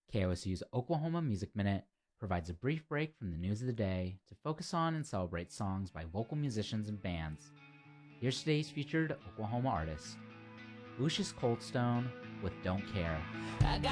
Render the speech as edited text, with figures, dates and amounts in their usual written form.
KOSU's Oklahoma Music Minute provides a brief break from the news of the day to focus on and celebrate songs by vocal musicians and bands. Here's today's featured Oklahoma artist, Lucius Coldstone with Don't Care.